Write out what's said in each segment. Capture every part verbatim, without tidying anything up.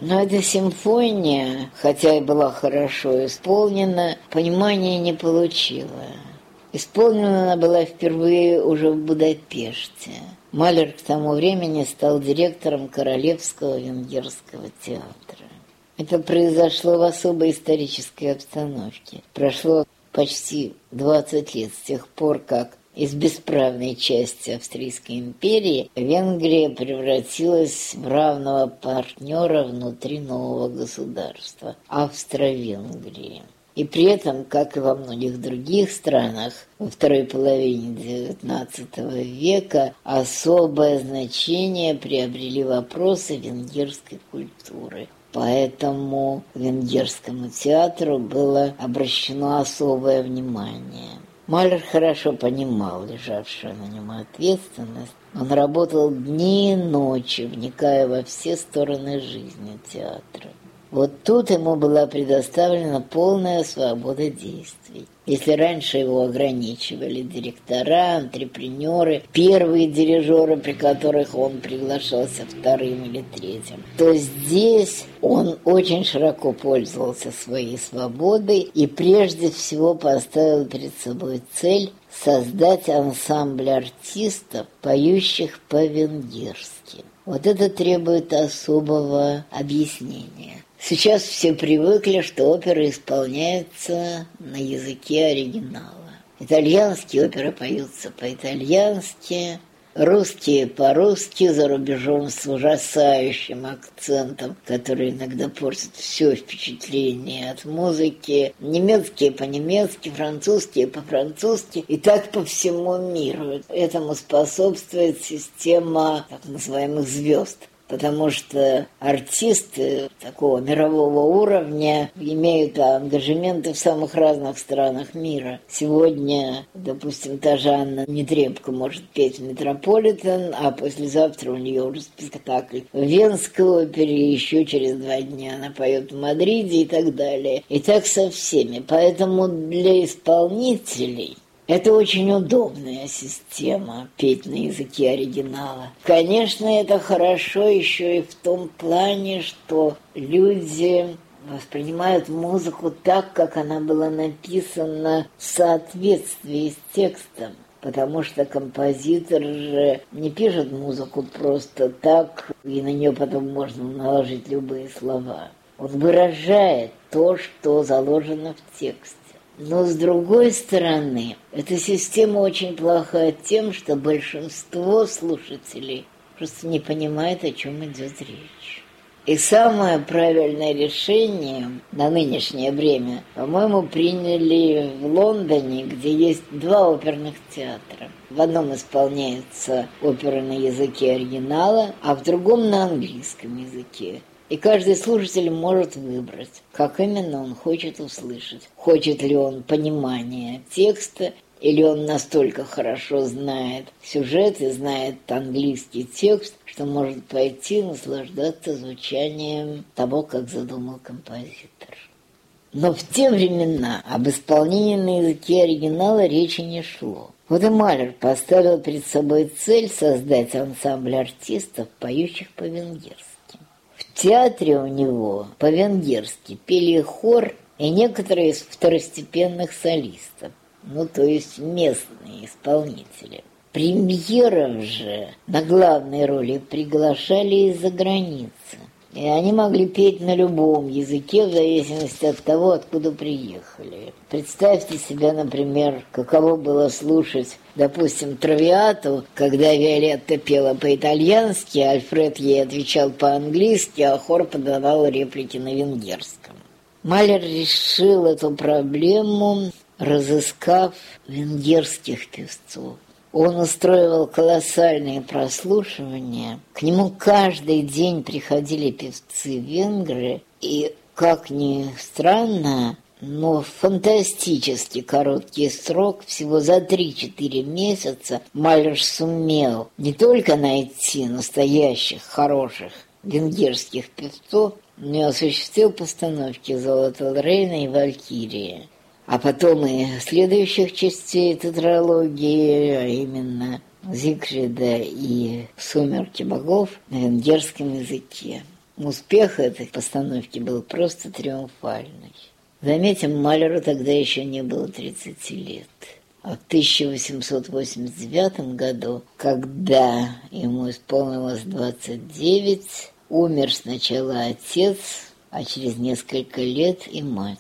Но эта симфония, хотя и была хорошо исполнена, понимания не получила. Исполнена она была впервые уже в Будапеште. Малер к тому времени стал директором Королевского венгерского театра. Это произошло в особой исторической обстановке. Прошло почти двадцать лет с тех пор, как из бесправной части Австрийской империи Венгрия превратилась в равного партнера внутри нового государства – Австро-Венгрии. И при этом, как и во многих других странах, во второй половине девятнадцатого века особое значение приобрели вопросы венгерской культуры. Поэтому к венгерскому театру было обращено особое внимание. Малер хорошо понимал лежавшую на нем ответственность. Он работал дни и ночи, вникая во все стороны жизни театра. Вот тут ему была предоставлена полная свобода действий. Если раньше его ограничивали директора, антрепренеры, первые дирижеры, при которых он приглашался вторым или третьим, то здесь он очень широко пользовался своей свободой и прежде всего поставил перед собой цель создать ансамбль артистов, поющих по-венгерски. Вот это требует особого объяснения. Сейчас все привыкли, что опера исполняется на языке оригинала. Итальянские оперы поются по-итальянски, русские по-русски, за рубежом с ужасающим акцентом, который иногда портит все впечатление от музыки, немецкие по-немецки, французские по-французски, и так по всему миру. Этому способствует система так называемых звезд. Потому что артисты такого мирового уровня имеют ангажементы в самых разных странах мира. Сегодня, допустим, та же Анна Нетребко может петь в Метрополитен, а послезавтра у нее уже спектакль в Венской опере, еще через два дня она поет в Мадриде и так далее. И так со всеми. Поэтому для исполнителей это очень удобная система, петь на языке оригинала. Конечно, это хорошо еще и в том плане, что люди воспринимают музыку так, как она была написана в соответствии с текстом. Потому что композитор же не пишет музыку просто так, и на нее потом можно наложить любые слова. Он выражает то, что заложено в тексте. Но, с другой стороны, эта система очень плохая тем, что большинство слушателей просто не понимает, о чем идет речь. И самое правильное решение на нынешнее время, по-моему, приняли в Лондоне, где есть два оперных театра. В одном исполняется опера на языке оригинала, а в другом на английском языке. И каждый слушатель может выбрать, как именно он хочет услышать. Хочет ли он понимания текста, или он настолько хорошо знает сюжет и знает английский текст, что может пойти наслаждаться звучанием того, как задумал композитор. Но в те времена об исполнении на языке оригинала речи не шло. Вот и Малер поставил перед собой цель создать ансамбль артистов, поющих по-венгерски. В театре у него по-венгерски пели хор и некоторые из второстепенных солистов, ну то есть местные исполнители. Премьеров же на главные роли приглашали из-за границы. И они могли петь на любом языке, в зависимости от того, откуда приехали. Представьте себе, например, каково было слушать, допустим, Травиату, когда Виолетта пела по-итальянски, Альфред ей отвечал по-английски, а хор подавал реплики на венгерском. Малер решил эту проблему, разыскав венгерских певцов. Он устроил колоссальные прослушивания. К нему каждый день приходили певцы-венгры, и, как ни странно, но в фантастически короткий срок, всего за три-четыре месяца, Малер сумел не только найти настоящих, хороших венгерских певцов, но и осуществил постановки «Золото Рейна» и «Валькирия». А потом и следующих частей тетралогии, а именно Зигфрида и «Сумерки богов» на венгерском языке. Успех этой постановки был просто триумфальный. Заметим, Малеру тогда еще не было тридцати лет. А в тысяча восемьсот восемьдесят девятом году, когда ему исполнилось двадцать девять, умер сначала отец, а через несколько лет и мать.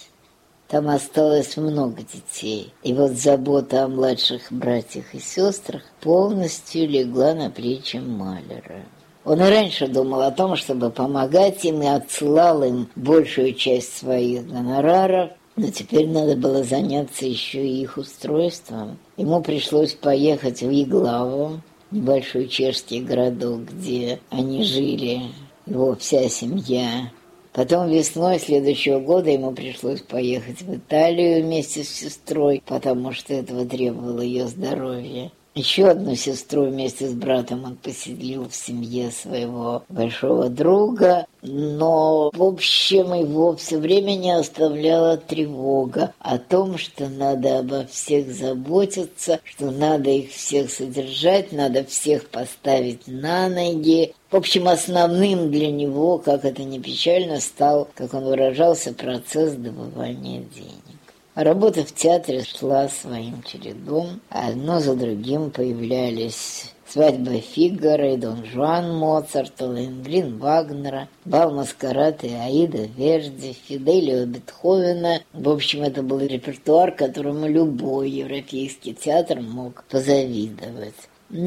Там осталось много детей, и вот забота о младших братьях и сестрах полностью легла на плечи Малера. Он и раньше думал о том, чтобы помогать им, и отсылал им большую часть своих гонораров, но теперь надо было заняться еще и их устройством. Ему пришлось поехать в Иглаву, небольшой чешский городок, где они жили, его вся семья. Потом весной следующего года ему пришлось поехать в Италию вместе с сестрой, потому что этого требовало ее здоровье. Еще одну сестру вместе с братом он поселил в семье своего большого друга, но, в общем, его все время не оставляла тревога о том, что надо обо всех заботиться, что надо их всех содержать, надо всех поставить на ноги. В общем, основным для него, как это ни печально, стал, как он выражался, процесс добывания денег. Работа в театре шла своим чередом, одно за другим появлялись «Свадьба Фигаро» и «Дон Жуан» Моцарта, «Lohengrin» Вагнера, «Бал Маскарад» и «Аида» Верди, «Фиделио» Бетховена. В общем, это был репертуар, которому любой европейский театр мог позавидовать.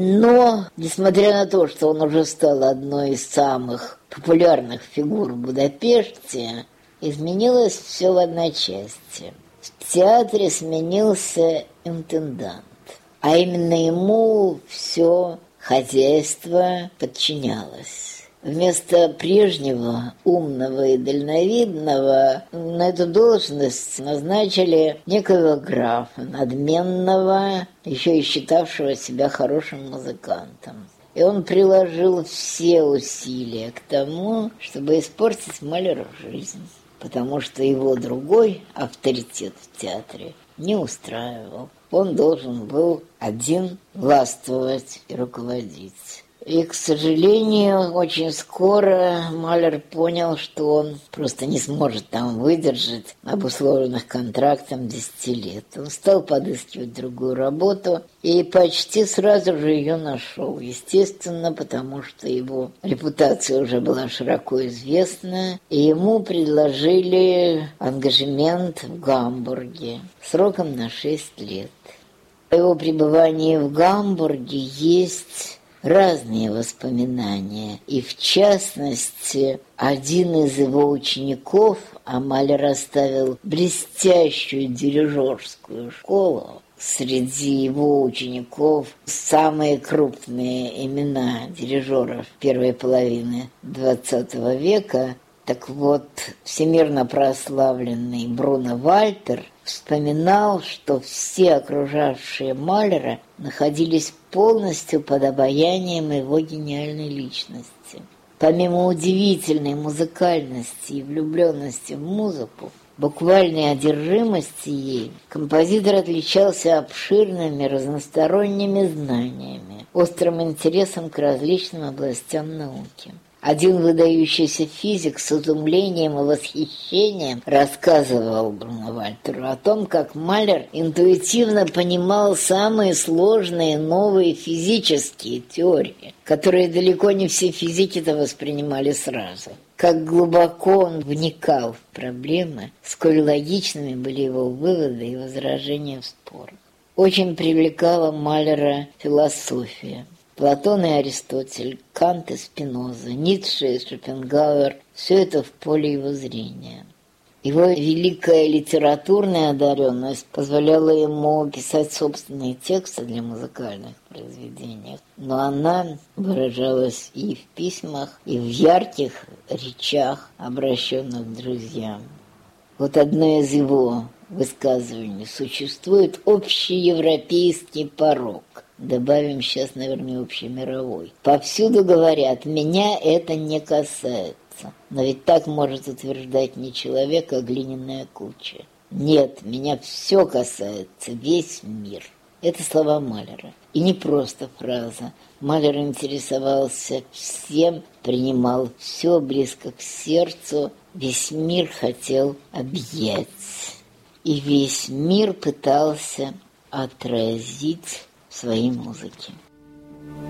Но, несмотря на то, что он уже стал одной из самых популярных фигур в Будапеште, изменилось все в одночасье. В театре сменился интендант, а именно ему все хозяйство подчинялось. Вместо прежнего умного и дальновидного на эту должность назначили некоего графа, надменного, еще и считавшего себя хорошим музыкантом. И он приложил все усилия к тому, чтобы испортить Малеру жизнь, потому что его другой авторитет в театре не устраивал. Он должен был один властвовать и руководить. И, к сожалению, очень скоро Малер понял, что он просто не сможет там выдержать обусловленных контрактом десяти лет. Он стал подыскивать другую работу и почти сразу же ее нашел. Естественно, потому что его репутация уже была широко известна, и ему предложили ангажемент в Гамбурге сроком на шесть лет. О его пребывании в Гамбурге есть разные воспоминания, и в частности, один из его учеников, а Малер оставил блестящую дирижерскую школу, среди его учеников самые крупные имена дирижеров первой половины двадцатого века. Так вот, всемирно прославленный Бруно Вальтер вспоминал, что все окружавшие Малера находились полностью под обаянием его гениальной личности. Помимо удивительной музыкальности и влюбленности в музыку, буквальной одержимости ей, композитор отличался обширными разносторонними знаниями, острым интересом к различным областям науки. Один выдающийся физик с изумлением и восхищением рассказывал Бруно Вальтеру о том, как Малер интуитивно понимал самые сложные новые физические теории, которые далеко не все физики-то воспринимали сразу. Как глубоко он вникал в проблемы, сколь логичными были его выводы и возражения в спорах. Очень привлекала Малера философия. Платон и Аристотель, Кант и Спиноза, Ницше и Шопенгауэр – все это в поле его зрения. Его великая литературная одаренность позволяла ему писать собственные тексты для музыкальных произведений, но она выражалась и в письмах, и в ярких речах, обращенных к друзьям. Вот одно из его высказываний: существует общеевропейский порок. Добавим сейчас, наверное, общемировой. Повсюду говорят: меня это не касается. Но ведь так может утверждать не человек, а глиняная куча. Нет, меня все касается, весь мир. Это слова Малера. И не просто фраза. Малер интересовался всем, принимал все близко к сердцу, весь мир хотел объять. И весь мир пытался отразить в своей музыке.